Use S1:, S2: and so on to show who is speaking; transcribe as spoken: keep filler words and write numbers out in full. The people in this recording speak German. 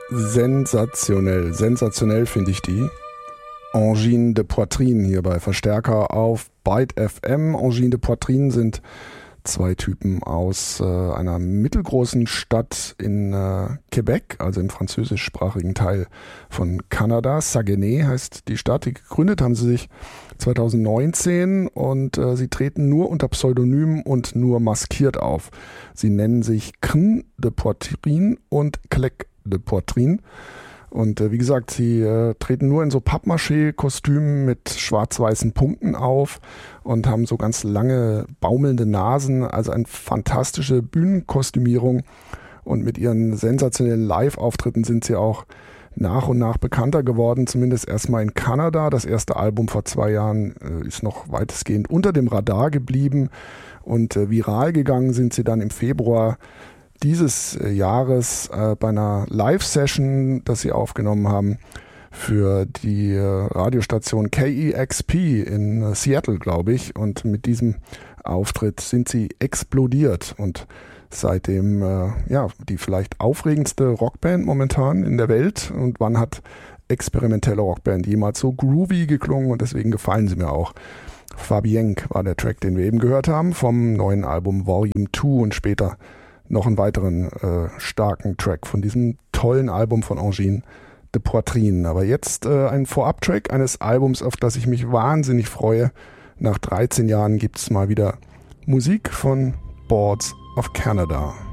S1: sensationell. Sensationell finde ich die. Angine de Poitrine hier bei Verstärker auf Byte F M. Angine de Poitrine sind zwei Typen aus äh, einer mittelgroßen Stadt in äh, Quebec, also im französischsprachigen Teil von Kanada. Saguenay heißt die Stadt. Die gegründet haben sie sich zwanzig neunzehn und äh, sie treten nur unter Pseudonym und nur maskiert auf. Sie nennen sich Crn de Poitrine und Clec de Poitrine. Und äh, wie gesagt, sie äh, treten nur in so Pappmaché-Kostümen mit schwarz-weißen Punkten auf und haben so ganz lange baumelnde Nasen, also eine fantastische Bühnenkostümierung. Und mit ihren sensationellen Live-Auftritten sind sie auch nach und nach bekannter geworden, zumindest erstmal in Kanada. Das erste Album vor zwei Jahren äh, ist noch weitestgehend unter dem Radar geblieben und äh, viral gegangen sind sie dann im Februar dieses Jahres äh, bei einer Live-Session, das sie aufgenommen haben für die äh, Radiostation K E X P in äh, Seattle, glaube ich. Und mit diesem Auftritt sind sie explodiert und seitdem äh, ja die vielleicht aufregendste Rockband momentan in der Welt. Und wann hat experimentelle Rockband jemals so groovy geklungen? Und deswegen gefallen sie mir auch. Fabienk war der Track, den wir eben gehört haben vom neuen Album Volume zwei und später noch einen weiteren äh, starken Track von diesem tollen Album von Angine de Poitrine. Aber jetzt äh, ein Vorab-Track eines Albums, auf das ich mich wahnsinnig freue. Nach dreizehn Jahren gibt es mal wieder Musik von Boards of Canada.